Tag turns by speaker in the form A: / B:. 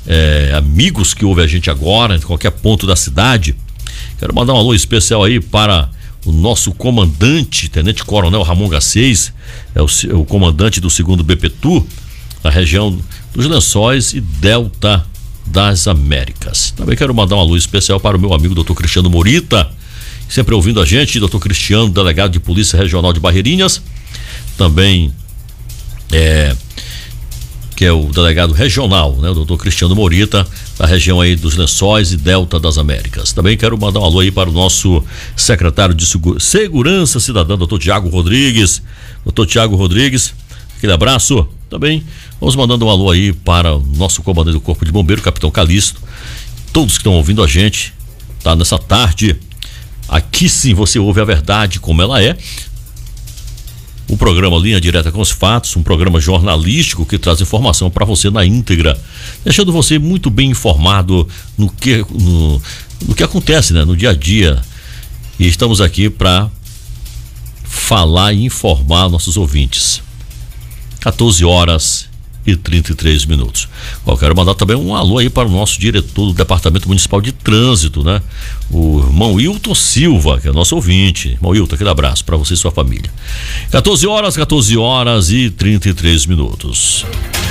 A: amigos que ouvem a gente agora, em qualquer ponto da cidade. Quero mandar um alô especial aí para o nosso comandante, Tenente Coronel Ramon Garcês, o comandante do 2º BPTU, na região dos Lençóis e Delta das Américas. Também quero mandar um alô especial para o meu amigo Dr. Cristiano Morita, sempre ouvindo a gente, Dr. Cristiano, delegado de Polícia Regional de Barreirinhas, também que é o delegado regional, né, o doutor Cristiano Morita, da região aí dos Lençóis e Delta das Américas. Também quero mandar um alô aí para o nosso secretário de Segurança Cidadã, doutor Tiago Rodrigues. Doutor Tiago Rodrigues, aquele abraço. Também vamos mandando um alô aí para o nosso comandante do Corpo de Bombeiro, Capitão Calixto. Todos que estão ouvindo a gente, tá, nessa tarde. Aqui sim você ouve a verdade como ela é. O programa Linha Direta com os Fatos, um programa jornalístico que traz informação para você na íntegra, deixando você muito bem informado no que acontece, né, no dia a dia. E estamos aqui para falar e informar nossos ouvintes. 14h33. Eu quero mandar também um alô aí para o nosso diretor do Departamento Municipal de Trânsito, né? O irmão Hilton Silva, que é nosso ouvinte. Irmão Hilton, aquele abraço para você e sua família. 14h33.